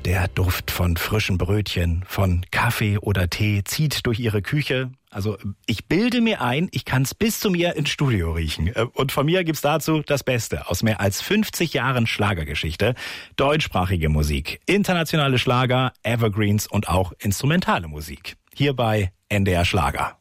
der Duft von frischen Brötchen, von Kaffee oder Tee zieht durch Ihre Küche. Also ich bilde mir ein, ich kann es bis zu mir ins Studio riechen. Und von mir gibt's dazu das Beste aus mehr als 50 Jahren Schlagergeschichte. Deutschsprachige Musik, internationale Schlager, Evergreens und auch instrumentale Musik. Hier bei NDR Schlager.